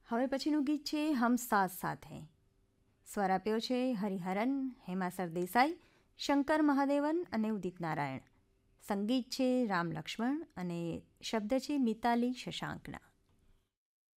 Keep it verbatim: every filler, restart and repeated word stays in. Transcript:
હવે પછીનું ગીત છે હમ સાથ સાથે. સ્વર આપ્યો છે હરિહરન, હેમા સરદેસાઈ, શંકર મહાદેવન અને ઉદિત નારાયણ. સંગીત છે રામ લક્ષ્મણ અને શબ્દ છે મિતાલી શશાંકના.